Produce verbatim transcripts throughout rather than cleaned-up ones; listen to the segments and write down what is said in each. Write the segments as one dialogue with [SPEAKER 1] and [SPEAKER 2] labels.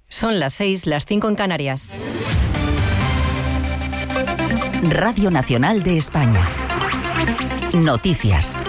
[SPEAKER 1] Son las seis, las cinco en Canarias.
[SPEAKER 2] Radio Nacional de España. Noticias.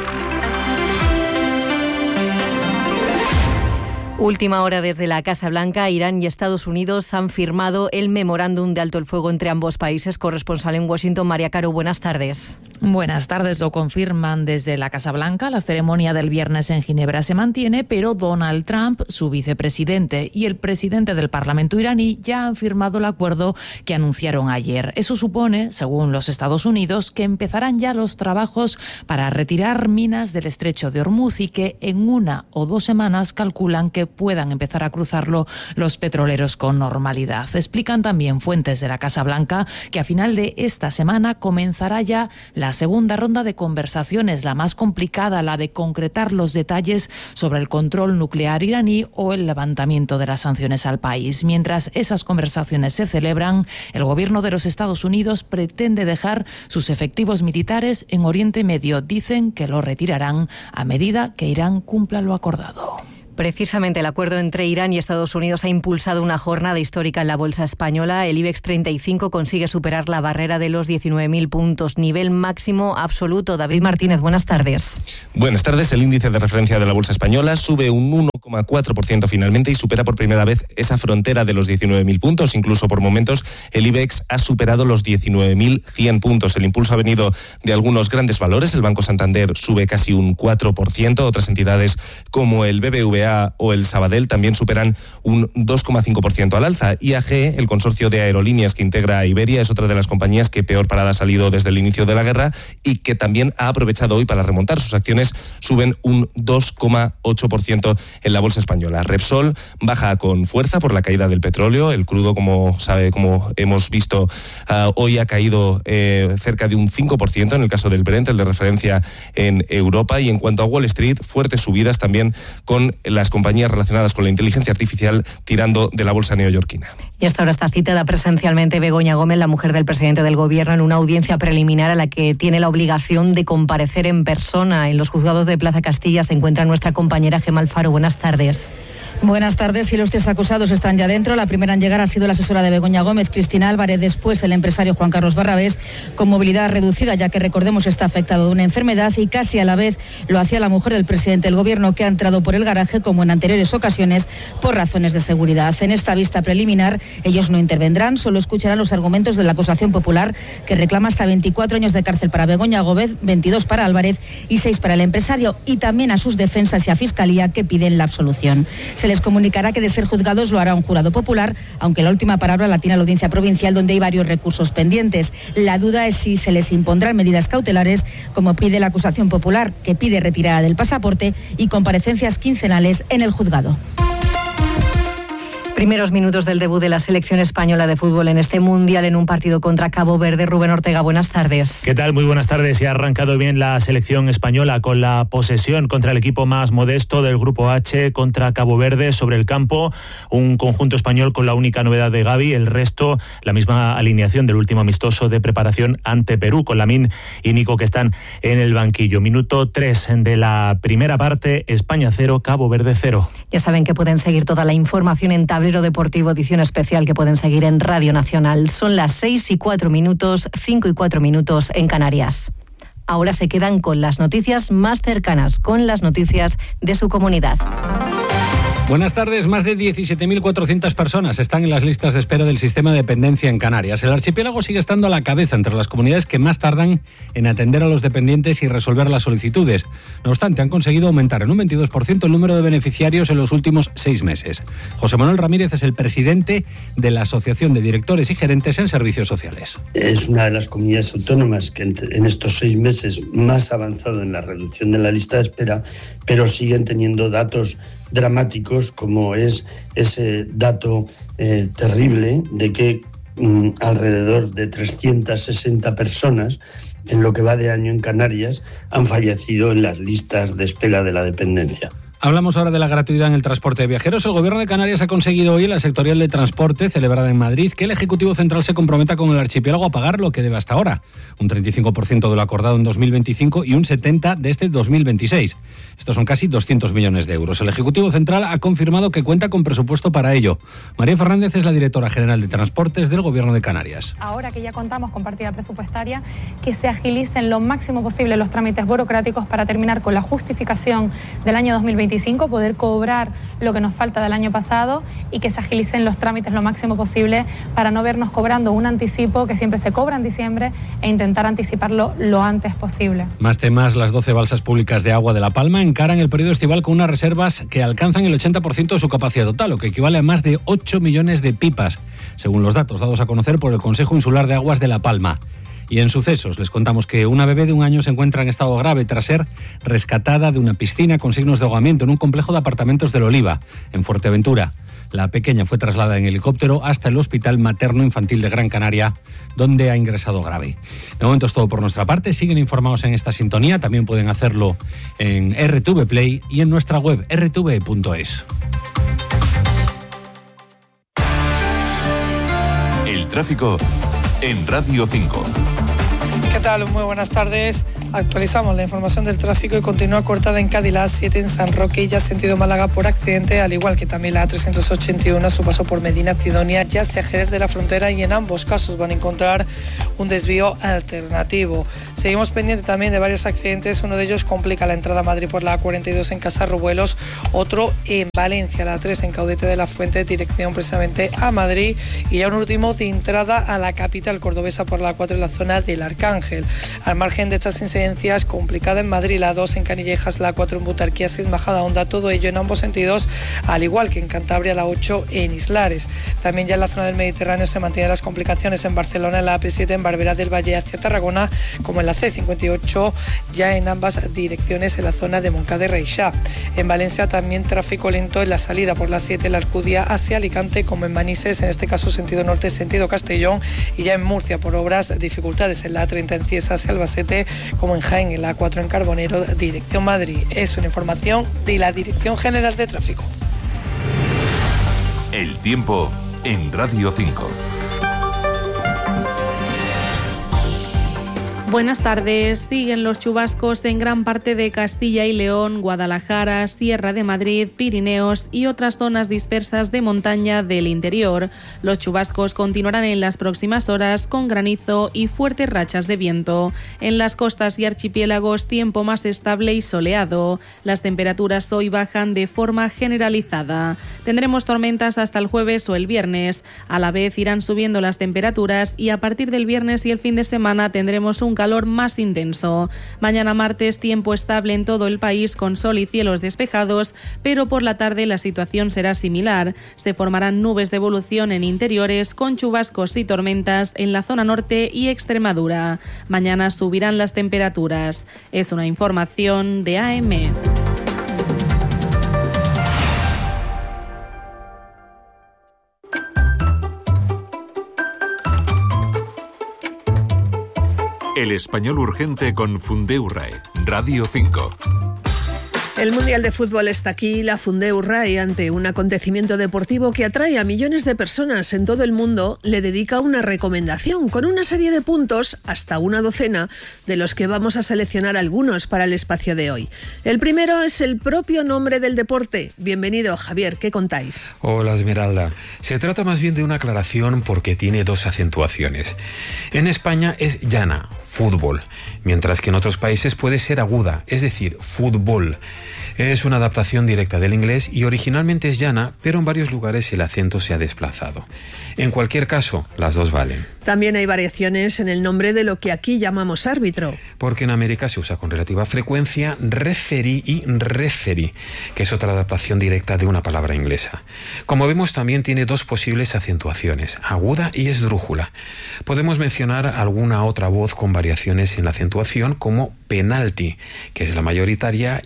[SPEAKER 1] Última hora desde la Casa Blanca. Irán y Estados Unidos han firmado el memorándum de alto el fuego entre ambos países. Corresponsal en Washington, María Caro, buenas tardes.
[SPEAKER 3] Buenas tardes, lo confirman desde la Casa Blanca. La ceremonia del viernes en Ginebra se mantiene, pero Donald Trump, su vicepresidente y el presidente del Parlamento iraní ya han firmado el acuerdo que anunciaron ayer. Eso supone, según los Estados Unidos, que empezarán ya los trabajos para retirar minas del estrecho de Hormuz y que en una o dos semanas calculan que puedan empezar a cruzarlo los petroleros con normalidad. Explican también fuentes de la Casa Blanca que a final de esta semana comenzará ya la segunda ronda de conversaciones, la más complicada, la de concretar los detalles sobre el control nuclear iraní o el levantamiento de las sanciones al país. Mientras esas conversaciones se celebran, el gobierno de los Estados Unidos pretende dejar sus efectivos militares en Oriente Medio. Dicen que lo retirarán a medida que Irán cumpla lo acordado.
[SPEAKER 1] Precisamente el acuerdo entre Irán y Estados Unidos ha impulsado una jornada histórica en la bolsa española. El IBEX treinta y cinco consigue superar la barrera de los diecinueve mil puntos, nivel máximo absoluto. David Martínez, buenas tardes.
[SPEAKER 4] Buenas tardes. El índice de referencia de la bolsa española sube un uno coma cuatro por ciento finalmente y supera por primera vez esa frontera de los diecinueve mil puntos. Incluso por momentos el IBEX ha superado los diecinueve mil cien puntos. El impulso ha venido de algunos grandes valores. El Banco Santander sube casi un cuatro por ciento. Otras entidades como el B B V A o el Sabadell también superan un dos coma cinco por ciento al alza. I A G, el consorcio de aerolíneas que integra a Iberia, es otra de las compañías que peor parada ha salido desde el inicio de la guerra y que también ha aprovechado hoy para remontar. Sus acciones suben un dos coma ocho por ciento en la bolsa española. Repsol baja con fuerza por la caída del petróleo. El crudo, como sabe, como hemos visto, uh, hoy ha caído eh, cerca de un cinco por ciento en el caso del Brent, el de referencia en Europa. Y en cuanto a Wall Street, fuertes subidas también con las compañías relacionadas con la inteligencia artificial tirando de la bolsa neoyorquina.
[SPEAKER 1] Y hasta ahora está citada presencialmente Begoña Gómez, la mujer del presidente del Gobierno, en una audiencia preliminar a la que tiene la obligación de comparecer en persona. En los juzgados de Plaza Castilla se encuentra nuestra compañera Gemma Alfaro. Buenas tardes.
[SPEAKER 5] Buenas tardes. Y los tres acusados están ya dentro. La primera en llegar ha sido la asesora de Begoña Gómez, Cristina Álvarez. Después el empresario Juan Carlos Barrabés, con movilidad reducida, ya que recordemos está afectado de una enfermedad, y casi a la vez lo hacía la mujer del presidente del Gobierno, que ha entrado por el garaje como en anteriores ocasiones por razones de seguridad. En esta vista preliminar ellos no intervendrán, solo escucharán los argumentos de la acusación popular, que reclama hasta veinticuatro años de cárcel para Begoña Gómez, veintidós para Álvarez y seis para el empresario, y también a sus defensas y a Fiscalía, que piden la absolución. Se les comunicará que de ser juzgados lo hará un jurado popular, aunque la última palabra la tiene la Audiencia Provincial, donde hay varios recursos pendientes. La duda es si se les impondrán medidas cautelares, como pide la acusación popular, que pide retirada del pasaporte y comparecencias quincenales en el juzgado.
[SPEAKER 1] Primeros minutos del debut de la selección española de fútbol en este Mundial en un partido contra Cabo Verde. Rubén Ortega, buenas tardes.
[SPEAKER 6] ¿Qué tal? Muy buenas tardes. Y ha arrancado bien la selección española con la posesión contra el equipo más modesto del Grupo H, contra Cabo Verde sobre el campo. Un conjunto español con la única novedad de Gavi, el resto la misma alineación del último amistoso de preparación ante Perú, con Lamine y Nico que están en el banquillo. Minuto tres de la primera parte, España cero, Cabo Verde cero.
[SPEAKER 1] Ya saben que pueden seguir toda la información en Tablero Deportivo, edición especial, que pueden seguir en Radio Nacional. Son las seis y cuatro minutos, cinco y cuatro minutos en Canarias. Ahora se quedan con las noticias más cercanas, con las noticias de su comunidad.
[SPEAKER 7] Buenas tardes. Más de diecisiete mil cuatrocientas personas están en las listas de espera del sistema de dependencia en Canarias. El archipiélago sigue estando a la cabeza entre las comunidades que más tardan en atender a los dependientes y resolver las solicitudes. No obstante, han conseguido aumentar en un veintidós por ciento el número de beneficiarios en los últimos seis meses. José Manuel Ramírez es el presidente de la Asociación de Directores y Gerentes en Servicios Sociales.
[SPEAKER 8] Es una de las comunidades autónomas que en estos seis meses más ha avanzado en la reducción de la lista de espera, pero siguen teniendo datos dramáticos, como es ese dato eh, terrible de que mm, alrededor de trescientas sesenta personas en lo que va de año en Canarias han fallecido en las listas de espera de la dependencia.
[SPEAKER 7] Hablamos ahora de la gratuidad en el transporte de viajeros. El Gobierno de Canarias ha conseguido hoy en la sectorial de transporte celebrada en Madrid que el Ejecutivo Central se comprometa con el archipiélago a pagar lo que debe hasta ahora, un treinta y cinco por ciento de lo acordado en dos mil veinticinco y un setenta por ciento de este dos mil veintiséis. Estos son casi doscientos millones de euros. El Ejecutivo Central ha confirmado que cuenta con presupuesto para ello. María Fernández es la directora general de Transportes del Gobierno de Canarias.
[SPEAKER 9] Ahora que ya contamos con partida presupuestaria, que se agilicen lo máximo posible los trámites burocráticos para terminar con la justificación del año dos mil veinticinco, poder cobrar lo que nos falta del año pasado y que se agilicen los trámites lo máximo posible para no vernos cobrando un anticipo que siempre se cobra en diciembre e intentar anticiparlo lo antes posible.
[SPEAKER 7] Más temas, las doce balsas públicas de agua de La Palma encaran el periodo estival con unas reservas que alcanzan el ochenta por ciento de su capacidad total, lo que equivale a más de ocho millones de pipas, según los datos dados a conocer por el Consejo Insular de Aguas de La Palma. Y en sucesos les contamos que una bebé de un año se encuentra en estado grave tras ser rescatada de una piscina con signos de ahogamiento en un complejo de apartamentos del Oliva, en Fuerteventura. La pequeña fue trasladada en helicóptero hasta el Hospital Materno Infantil de Gran Canaria, donde ha ingresado grave. De momento es todo por nuestra parte. Siguen informados en esta sintonía. También pueden hacerlo en R T V Play y en nuestra web r t v punto es.
[SPEAKER 10] El tráfico en Radio cinco.
[SPEAKER 11] ¿Qué tal? Muy buenas tardes. Actualizamos la información del tráfico y continúa cortada en Cádiz la A siete en San Roque y ya sentido Málaga por accidente, al igual que también la A trescientos ochenta y uno a su paso por Medina Sidonia, ya hacia Jerez de la Frontera, y en ambos casos van a encontrar un desvío alternativo. Seguimos pendientes también de varios accidentes, uno de ellos complica la entrada a Madrid por la A cuarenta y dos en Casarrubuelos, otro en Valencia, la A tres en Caudete de la Fuente, dirección precisamente a Madrid, y ya un último de entrada a la capital cordobesa por la A cuatro en la zona del Arcángel. Al margen de estas incidencias, complicada en Madrid la A dos en Canillejas, la A cuatro en Butarquía, seis Majadahonda, todo ello en ambos sentidos, al igual que en Cantabria la ocho en Islares. También ya en la zona del Mediterráneo se mantienen las complicaciones en Barcelona, en la A P siete en Barberá del Valle hacia Tarragona, como en la C cincuenta y ocho ya en ambas direcciones en la zona de Moncada y Reixá. En Valencia también tráfico lento en la salida por la siete en la Alcudia hacia Alicante, como en Manises, en este caso sentido norte, sentido Castellón, y ya en Murcia por obras, dificultades en la A treinta en Cieza hacia Albacete, como en Jaén, en la A cuatro en Carbonero, dirección Madrid. Es una información de la Dirección General de Tráfico.
[SPEAKER 10] El tiempo en Radio cinco.
[SPEAKER 12] Buenas tardes. Siguen los chubascos en gran parte de Castilla y León, Guadalajara, Sierra de Madrid, Pirineos y otras zonas dispersas de montaña del interior. Los chubascos continuarán en las próximas horas con granizo y fuertes rachas de viento. En las costas y archipiélagos, tiempo más estable y soleado. Las temperaturas hoy bajan de forma generalizada. Tendremos tormentas hasta el jueves o el viernes. A la vez irán subiendo las temperaturas y a partir del viernes y el fin de semana tendremos un calor más intenso. Mañana martes, tiempo estable en todo el país con sol y cielos despejados, pero por la tarde la situación será similar. Se formarán nubes de evolución en interiores con chubascos y tormentas en la zona norte y Extremadura. Mañana subirán las temperaturas. Es una información de A M.
[SPEAKER 10] El español urgente con Fundeurrae, Radio cinco.
[SPEAKER 13] El Mundial de Fútbol está aquí, la Fundeurrae, ante un acontecimiento deportivo que atrae a millones de personas en todo el mundo, le dedica una recomendación con una serie de puntos, hasta una docena, de los que vamos a seleccionar algunos para el espacio de hoy. El primero es el propio nombre del deporte. Bienvenido, Javier, ¿qué contáis?
[SPEAKER 14] Hola, Esmeralda. Se trata más bien de una aclaración porque tiene dos acentuaciones. En España es llana, fútbol, mientras que en otros países puede ser aguda, es decir, fútbol. Es una adaptación directa del inglés y originalmente es llana, pero en varios lugares el acento se ha desplazado. En cualquier caso, las dos valen.
[SPEAKER 13] También hay variaciones en el nombre de lo que aquí llamamos árbitro.
[SPEAKER 14] Porque en América se usa con relativa frecuencia referee y referee, que es otra adaptación directa de una palabra inglesa. Como vemos, también tiene dos posibles acentuaciones, aguda y esdrújula. Podemos mencionar alguna otra voz con variaciones en la acentuación, como penalti, que es la mayoritaria, y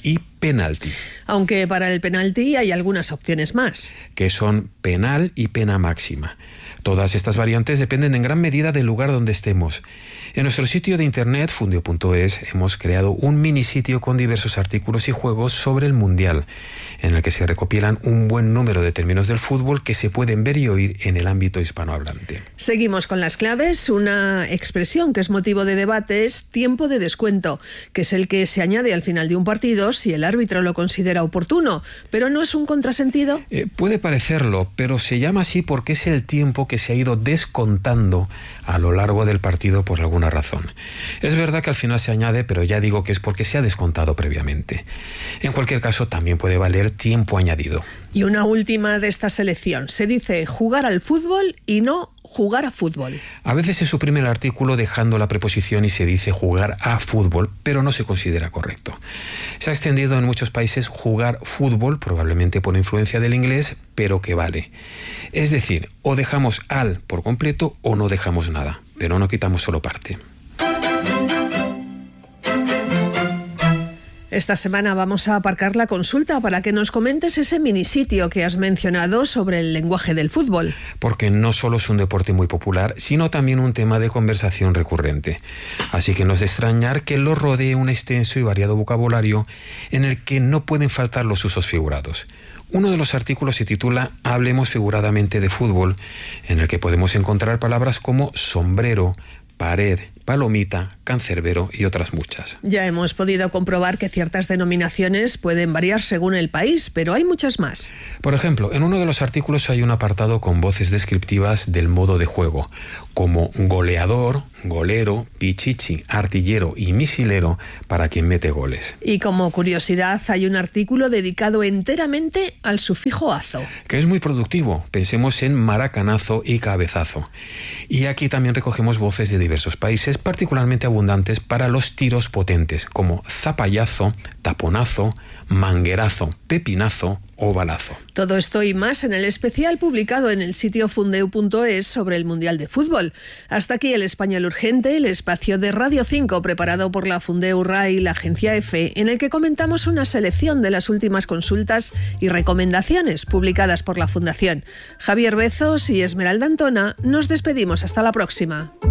[SPEAKER 14] penalti.
[SPEAKER 13] Aunque para el penalti hay algunas opciones más.
[SPEAKER 14] Que son penal y pena máxima. Todas estas variantes dependen en gran medida del lugar donde estemos. En nuestro sitio de internet, fundeo punto es, hemos creado un mini sitio con diversos artículos y juegos sobre el Mundial, en el que se recopilan un buen número de términos del fútbol que se pueden ver y oír en el ámbito hispanohablante.
[SPEAKER 13] Seguimos con las claves. Una expresión que es motivo de debate es tiempo de descuento, que es el que se añade al final de un partido si el árbitro lo considera oportuno. ¿Pero no es un contrasentido?
[SPEAKER 14] Eh, puede parecerlo, pero se llama así porque es el tiempo que se ha ido descontando a lo largo del partido por alguna razón. Es verdad que al final se añade, pero ya digo que es porque se ha descontado previamente. En cualquier caso, también puede valer tiempo añadido.
[SPEAKER 13] Y una última de esta selección. Se dice jugar al fútbol y no jugar a fútbol.
[SPEAKER 14] A veces se suprime el artículo dejando la preposición y se dice jugar a fútbol, pero no se considera correcto. Se ha extendido en muchos países jugar fútbol, probablemente por influencia del inglés, pero que vale. Es decir, o dejamos al por completo o no dejamos nada, pero no quitamos solo parte.
[SPEAKER 13] Esta semana vamos a aparcar la consulta para que nos comentes ese minisitio que has mencionado sobre el lenguaje del fútbol.
[SPEAKER 14] Porque no solo es un deporte muy popular, sino también un tema de conversación recurrente. Así que no es de extrañar que lo rodee un extenso y variado vocabulario en el que no pueden faltar los usos figurados. Uno de los artículos se titula Hablemos figuradamente de fútbol, en el que podemos encontrar palabras como sombrero, pared, palomita, cancerbero y otras muchas.
[SPEAKER 13] Ya hemos podido comprobar que ciertas denominaciones pueden variar según el país, pero hay muchas más.
[SPEAKER 14] Por ejemplo, en uno de los artículos hay un apartado con voces descriptivas del modo de juego, como goleador, golero, pichichi, artillero y misilero para quien mete goles.
[SPEAKER 13] Y como curiosidad, hay un artículo dedicado enteramente al sufijo azo,
[SPEAKER 14] que es muy productivo. Pensemos en maracanazo y cabezazo. Y aquí también recogemos voces de diversos países, particularmente abundantes para los tiros potentes, como zapallazo, taponazo, manguerazo, pepinazo o balazo.
[SPEAKER 13] Todo esto y más en el especial publicado en el sitio fundeu punto es sobre el Mundial de Fútbol. Hasta aquí el Español Urgente, el espacio de Radio cinco preparado por la Fundeu R A I y la agencia EFE, en el que comentamos una selección de las últimas consultas y recomendaciones publicadas por la Fundación. Javier Bezos y Esmeralda Antona, nos despedimos hasta la próxima.